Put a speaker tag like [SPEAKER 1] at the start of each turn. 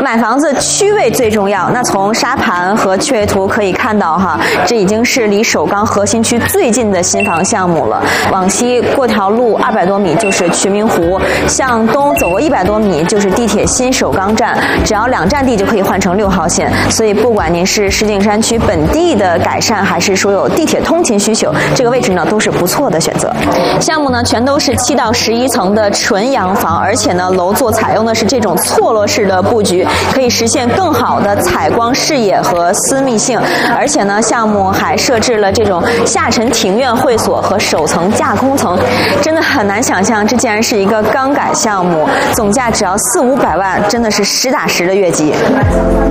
[SPEAKER 1] 买房子区位最重要。那从沙盘和区位图可以看到哈，这已经是离首钢核心区最近的新房项目了。往西过条路200多米就是群明湖，向东走过100多米就是地铁新首钢站，只要2站地就可以换成6号线。所以不管您是石景山区本地的改善，还是说有地铁通勤需求，这个位置呢都是不错的选择。项目呢全都是7到11层的纯洋房，而且呢楼座采用的是这种错落式的布局，可以实现更好的采光视野和私密性。而且呢项目还设置了这种下沉庭院会所和首层架空层，真的很难想象这竟然是一个钢改项目，总价只要400-500万，真的是实打实的越级。